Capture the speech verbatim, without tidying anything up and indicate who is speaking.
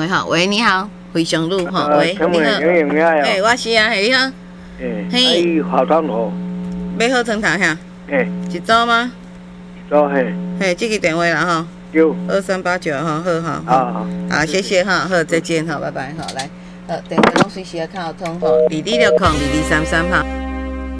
Speaker 1: 哈，喂，你好，回雄路哈，喂，你好，哎，我是啊，你好，
Speaker 2: 嘿，好汤头，
Speaker 1: 要好汤头哈，
Speaker 2: 嘿，
Speaker 1: 一组吗？
Speaker 2: 一组嘿，
Speaker 1: 嘿，这个电话啦哈，
Speaker 2: 有
Speaker 1: 二三八九哈，好哈，
Speaker 2: 好，
Speaker 1: 好，谢谢哈，好，再见哈，拜拜哈，来，呃，电话拢随时要靠通哈，二二六空二二三三哈。